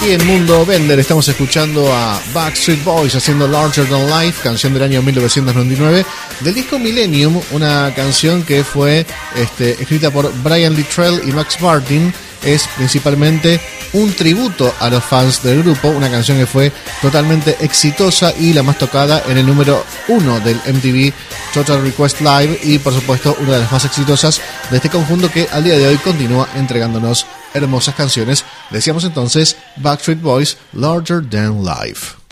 Aquí en Mundo Bender estamos escuchando a Backstreet Boys haciendo Larger Than Life, canción del año 1999 del disco Millennium, una canción que fue escrita por Brian Littrell y Max Martin. Es principalmente un tributo a los fans del grupo, una canción que fue totalmente exitosa y la más tocada en el número 1 del MTV Total Request Live, y por supuesto una de las más exitosas de este conjunto que al día de hoy continúa entregándonos hermosas canciones. Decíamos entonces Backstreet Boys, Larger Than Life.